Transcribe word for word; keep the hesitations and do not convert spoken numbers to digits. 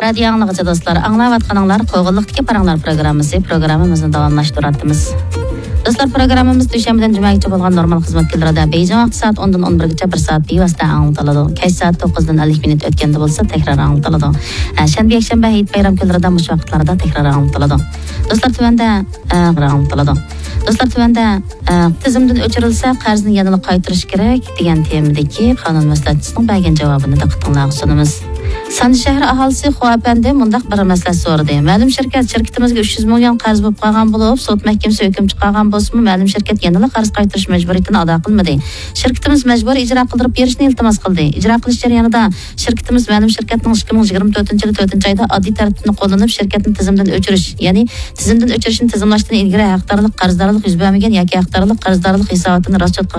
Radio anlıqçı dostlar, anlayatqanlar qo'g'inliqdagi paranglar programmasi programmamizni davomlashtiramiz. Dostlar, programmamiz dushanbadan jumaga bo'lgan normal xizmatchilarda Beijing soat o'ndan o'n birgacha bir soat bevosita anglatiladi. Kech soat to'qqizdan ellik minut o'tganda bo'lsa takrar anglatiladi. Shanba, yakshanba, hayit bayram kunlarida mush vaqtlarda takrar anglatiladi. Dostlar, tuvanda anglatiladi. Dostlar, tuvanda tizimdan o'chirilsa qarzni yana qaytarish kerak degan temadagi qonun maslahatchisining bergan javobini diqqatingizga sunamiz. Sandy shahri aholisi Xuapandi mundaq bir masala so'radi. Ma'lum shirkat shirkatimizga uch yuz million qarz bo'lib qolgan bo'lib, sud mahkamasi hukm chiqargan bo'lsa-mu, ma'lum shirkat yana qarz qaytarish majburiyatini ado qilmadi. Shirkatimiz majburiy ijro qildirib berishni iltimos qildi. Ijro qilish jarayonida shirkatimiz ma'lum shirkatning ikki ming yigirma to'rtinchi yil to'rtinchi oyda oddiy tartibni qo'llanib shirkatni tizimdan o'chirish, ya'ni tizimdan o'chirishni tizimlashdan ilgari haqdorlik qarzdorlik yuz bermagan yoki haqdorlik qarzdorlik hisobotini rostchot